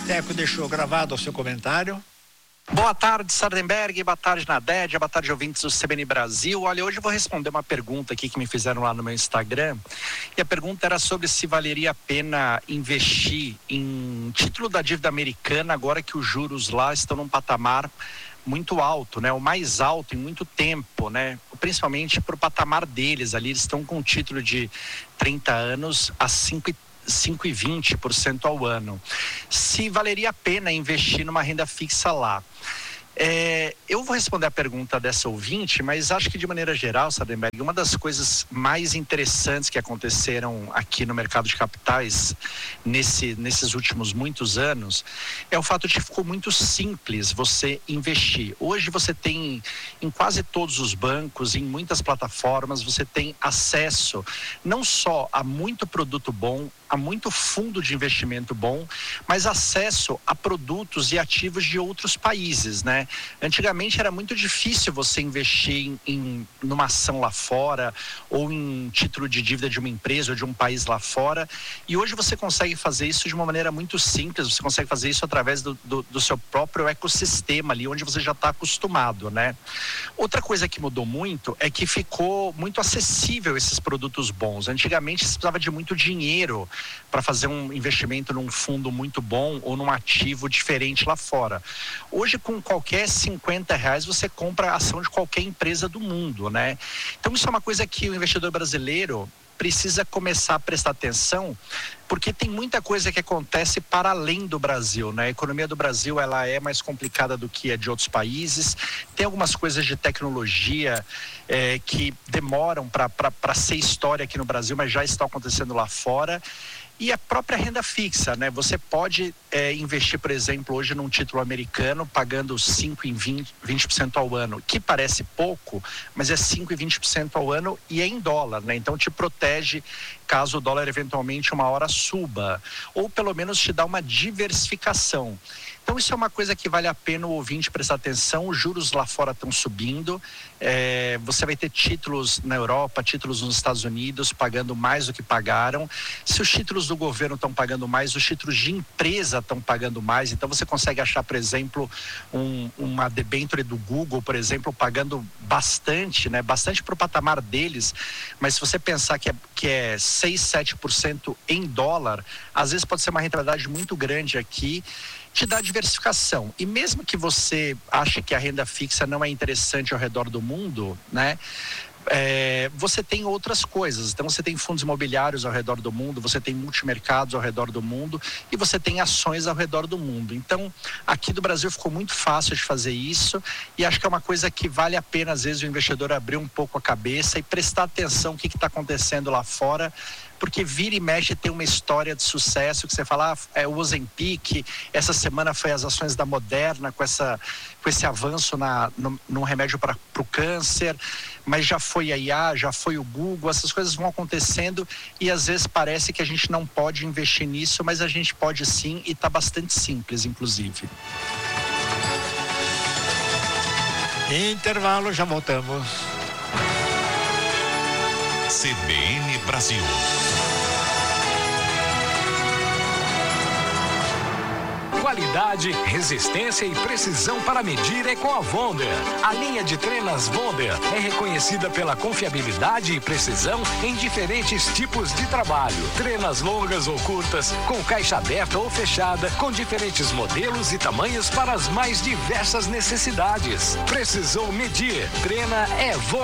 Teco deixou gravado o seu comentário. Boa tarde, Sardenberg, boa tarde, Nadédia, boa tarde, ouvintes do CBN Brasil. Olha, hoje eu vou responder uma pergunta aqui que me fizeram lá no meu Instagram. E a pergunta era sobre se valeria a pena investir em título da dívida americana agora que os juros lá estão num patamar muito alto, né? O mais alto em muito tempo, né? Principalmente para o patamar deles ali, eles estão com um título de 30 anos a 5,20% ao ano. Se valeria a pena investir numa renda fixa lá? Eu vou responder a pergunta dessa ouvinte, mas acho que de maneira geral, Sardenberg, uma das coisas mais interessantes que aconteceram aqui no mercado de capitais nesses últimos muitos anos é o fato de que ficou muito simples você investir. Hoje você tem em quase todos os bancos, em muitas plataformas, você tem acesso não só a muito produto bom, há muito fundo de investimento bom, mas acesso a produtos e ativos de outros países, né? Antigamente era muito difícil você investir numa ação lá fora ou em título de dívida de uma empresa ou de um país lá fora, e hoje você consegue fazer isso de uma maneira muito simples, você consegue fazer isso através do seu próprio ecossistema ali, onde você já está acostumado, né? Outra coisa que mudou muito é que ficou muito acessível esses produtos bons. Antigamente você precisava de muito dinheiro para fazer um investimento num fundo muito bom ou num ativo diferente lá fora. Hoje, com qualquer R$50 você compra a ação de qualquer empresa do mundo, né? Então isso é uma coisa que o investidor brasileiro precisa começar a prestar atenção, porque tem muita coisa que acontece para além do Brasil, né? A economia do Brasil, ela é mais complicada do que a de outros países, tem algumas coisas de tecnologia que demoram para ser história aqui no Brasil, mas já estão acontecendo lá fora. E a própria renda fixa, né? Você pode investir, por exemplo, hoje num título americano, pagando 5,20% ao ano, que parece pouco, mas é 5,20% ao ano e é em dólar, né? Então te protege caso o dólar eventualmente uma hora suba, ou pelo menos te dá uma diversificação. Então isso é uma coisa que vale a pena o ouvinte prestar atenção. Os juros lá fora estão subindo, você vai ter títulos na Europa, títulos nos Estados Unidos pagando mais do que pagaram. Se os títulos do governo estão pagando mais, os títulos de empresa estão pagando mais. Então você consegue achar, por exemplo, uma debênture do Google, por exemplo, pagando bastante, né? Bastante para o patamar deles, mas se você pensar que é 6, 7% em dólar, às vezes pode ser uma rentabilidade muito grande aqui, te dá diversificação. E mesmo que você ache que a renda fixa não é interessante ao redor do mundo, né? Você tem outras coisas. Então você tem fundos imobiliários ao redor do mundo, você tem multimercados ao redor do mundo e você tem ações ao redor do mundo. Então aqui do Brasil ficou muito fácil de fazer isso, e acho que é uma coisa que vale a pena às vezes o investidor abrir um pouco a cabeça e prestar atenção o que está acontecendo lá fora, porque vira e mexe tem uma história de sucesso que você fala, o Ozempic, essa semana foi as ações da Moderna com esse avanço num remédio para o câncer, mas já foi a IA, já foi o Google, essas coisas vão acontecendo e às vezes parece que a gente não pode investir nisso, mas a gente pode sim, e está bastante simples, inclusive. Intervalo, já voltamos. CBN Brasil. Qualidade, resistência e precisão para medir é com a Wonder. A linha de trenas Wonder é reconhecida pela confiabilidade e precisão em diferentes tipos de trabalho. Trenas longas ou curtas, com caixa aberta ou fechada, com diferentes modelos e tamanhos para as mais diversas necessidades. Precisou medir? Treina é Wonder.